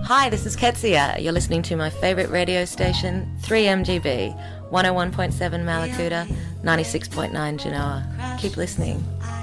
Hi, this is Ketsia. You're listening to my favourite radio station, 3MGB, 101.7 Malakuta, 96.9 Genoa. Keep listening.